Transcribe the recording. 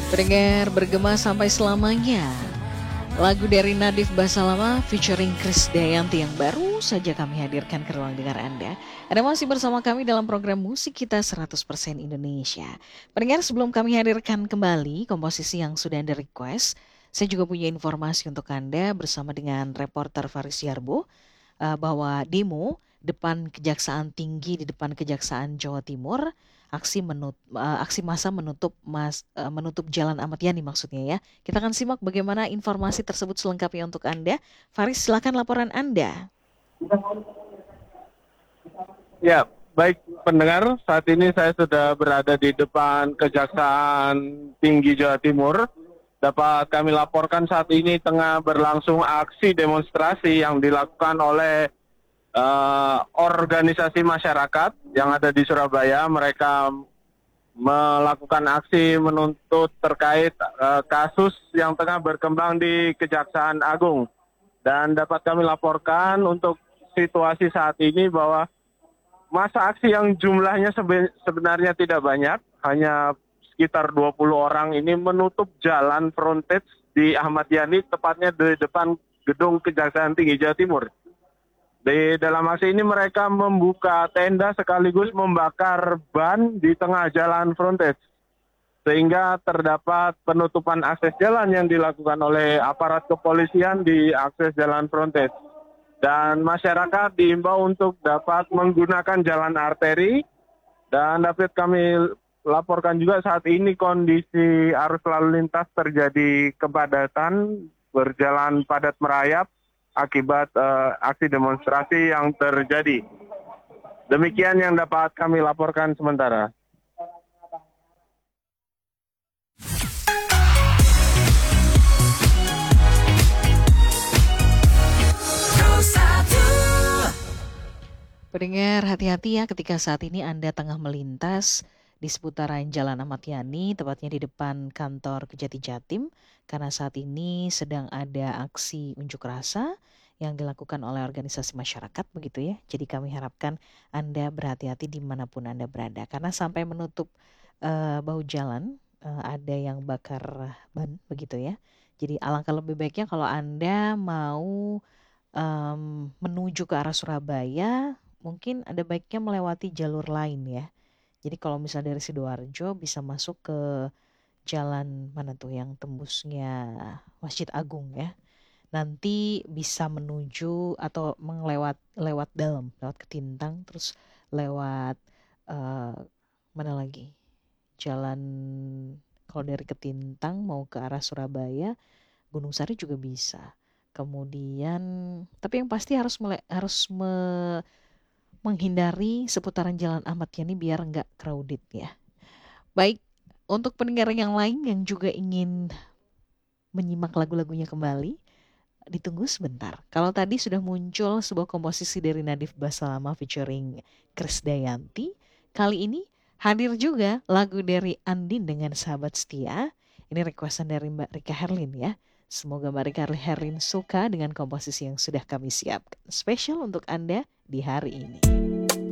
Pendengar bergema sampai selamanya. Lagu dari Nadif Basalama featuring Krisdayanti yang baru saja kami hadirkan ke ruang dengar Anda. Anda masih bersama kami dalam program Musik Kita 100% Indonesia. Pendengar, sebelum kami hadirkan kembali komposisi yang sudah Anda request, saya juga punya informasi untuk Anda bersama dengan reporter Faris Yarbo bahwa demo depan Kejaksaan Tinggi di depan Kejaksaan Jawa Timur, aksi massa menutup Jalan Ahmad Yani maksudnya ya. Kita akan simak bagaimana informasi tersebut selengkapnya untuk Anda. Faris, silakan laporan Anda. Ya, baik pendengar, saat ini saya sudah berada di depan Kejaksaan Tinggi Jawa Timur. Dapat kami laporkan saat ini tengah berlangsung aksi demonstrasi yang dilakukan oleh organisasi masyarakat yang ada di Surabaya. Mereka melakukan aksi menuntut terkait kasus yang tengah berkembang di Kejaksaan Agung. Dan dapat kami laporkan untuk situasi saat ini bahwa masa aksi yang jumlahnya sebenarnya tidak banyak, hanya sekitar 20 orang ini menutup jalan frontage di Ahmad Yani, tepatnya di depan gedung Kejaksaan Tinggi Jawa Timur. Di dalam aksi ini mereka membuka tenda sekaligus membakar ban di tengah jalan frontage, sehingga terdapat penutupan akses jalan yang dilakukan oleh aparat kepolisian di akses jalan frontage. Dan masyarakat diimbau untuk dapat menggunakan jalan arteri. Dan dapat kami laporkan juga saat ini kondisi arus lalu lintas terjadi kepadatan, berjalan padat merayap akibat aksi demonstrasi yang terjadi. Demikian yang dapat kami laporkan sementara. Pendengar, hati-hati ya ketika saat ini Anda tengah melintas di seputaran Jalan Ahmad Yani, tepatnya di depan kantor Kejati Jatim, karena saat ini sedang ada aksi unjuk rasa yang dilakukan oleh organisasi masyarakat begitu ya. Jadi kami harapkan Anda berhati-hati dimanapun Anda berada, karena sampai menutup bahu jalan ada yang bakar ban begitu ya. Jadi alangkah lebih baiknya kalau Anda mau menuju ke arah Surabaya, mungkin ada baiknya melewati jalur lain ya. Jadi kalau misalnya dari Sidoarjo bisa masuk ke jalan mana tuh yang tembusnya Masjid Agung ya. Nanti bisa menuju atau lewat dalam, lewat Ketintang, terus lewat eh, mana lagi? Jalan kalau dari Ketintang mau ke arah Surabaya, Gunung Sari juga bisa. Kemudian, tapi yang pasti menghindari seputaran Jalan Ahmad Yani biar nggak crowded ya. Baik, untuk pendengar yang lain yang juga ingin menyimak lagu-lagunya kembali, ditunggu sebentar. Kalau tadi sudah muncul sebuah komposisi dari Nadif Basalama featuring Krisdayanti, kali ini hadir juga lagu dari Andin dengan Sahabat Setia. Ini requestan dari Mbak Rika Herlin ya. Semoga Mbak Rika Herlin suka dengan komposisi yang sudah kami siapkan. Spesial untuk Anda di hari ini.